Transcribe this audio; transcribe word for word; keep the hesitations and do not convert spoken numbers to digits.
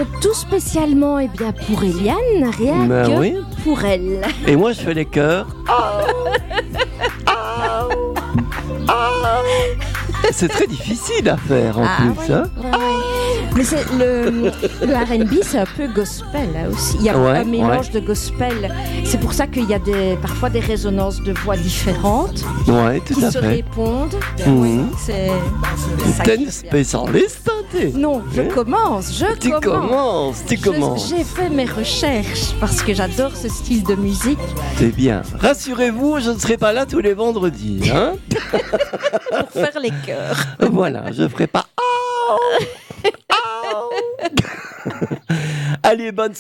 chante tout spécialement eh bien, pour Eliane, rien Ben que oui. pour elle. Et moi, je fais les chœurs. C'est très difficile à faire en Ah, plus. ouais, Hein. ouais, ouais. Mais c'est le, le R and B, c'est un peu gospel là aussi. Il y a Ouais, un mélange ouais. de gospel. C'est pour ça qu'il y a des, parfois des résonances de voix différentes Ouais, tout qui à se fait. répondent. Mhm. Oui, c'est ça T'es qui une est bien. spécialiste, hein, t'es. Non, je Hein? commence, je Tu commence. commences, tu Je- commences. J'ai fait mes recherches parce que j'adore ce style de musique. C'est bien. Rassurez-vous, je ne serai pas là tous les vendredis. Hein. Pour faire les chœurs. Voilà, je ferai pas. Allez, bonne